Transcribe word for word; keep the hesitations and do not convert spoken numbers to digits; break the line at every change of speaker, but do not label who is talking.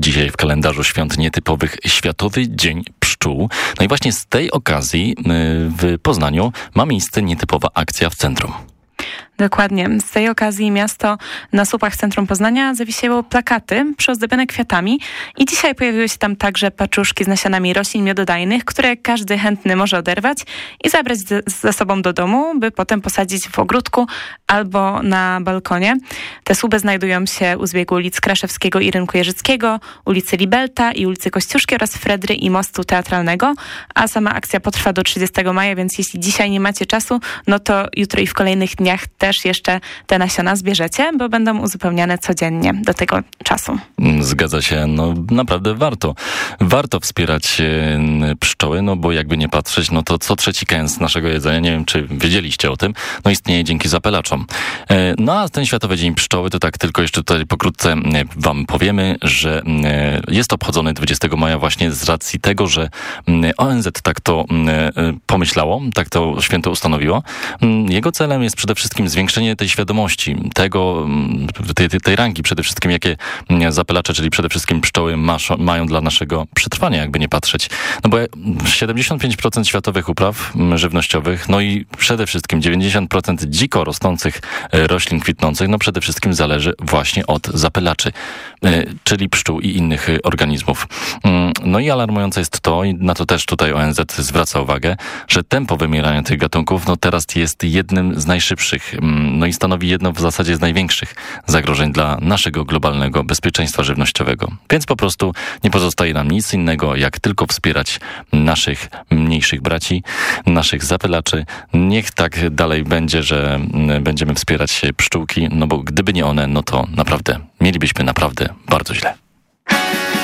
dzisiaj w kalendarzu świąt nietypowych Światowy Dzień Pszczół. No i właśnie z tej okazji w Poznaniu ma miejsce nietypowa akcja w centrum.
Dokładnie. Z tej okazji miasto na słupach centrum Poznania zawiesiło plakaty przyozdobione kwiatami i dzisiaj pojawiły się tam także paczuszki z nasionami roślin miododajnych, które każdy chętny może oderwać i zabrać ze, ze sobą do domu, by potem posadzić w ogródku albo na balkonie. Te słupy znajdują się u zbiegu ulic Kraszewskiego i Rynku Jeżyckiego, ulicy Libelta i ulicy Kościuszki oraz Fredry i Mostu Teatralnego, a sama akcja potrwa do trzydziestego maja, więc jeśli dzisiaj nie macie czasu, no to jutro i w kolejnych dniach też jeszcze te nasiona zbierzecie, bo będą uzupełniane codziennie do tego czasu.
Zgadza się, no naprawdę warto. Warto wspierać pszczoły, no bo jakby nie patrzeć, no to co trzeci kęs naszego jedzenia, nie wiem czy wiedzieliście o tym, no istnieje dzięki zapylaczom. No a ten Światowy Dzień Pszczoły, to tak tylko jeszcze tutaj pokrótce wam powiemy, że jest obchodzony dwudziestego maja właśnie z racji tego, że O N Z tak to pomyślało, tak to święto ustanowiło. Jego celem jest przede wszystkim zwiększenie tej świadomości, tego, tej, tej rangi przede wszystkim, jakie zapylacze, czyli przede wszystkim pszczoły masz, mają dla naszego przetrwania, jakby nie patrzeć. No bo siedemdziesiąt pięć procent światowych upraw żywnościowych, no i przede wszystkim dziewięćdziesiąt procent dziko rosnących roślin kwitnących, no przede wszystkim zależy właśnie od zapylaczy, czyli pszczół i innych organizmów. No i alarmujące jest to, i na to też tutaj O N Z zwraca uwagę, że tempo wymierania tych gatunków, no teraz jest jednym z najszybszych, no i stanowi jedno w zasadzie z największych zagrożeń dla naszego globalnego bezpieczeństwa żywnościowego. Więc po prostu nie pozostaje nam nic innego, jak tylko wspierać naszych mniejszych braci, naszych zapylaczy. Niech tak dalej będzie, że będziemy wspierać pszczółki, no bo gdyby nie one, no to naprawdę mielibyśmy naprawdę bardzo źle.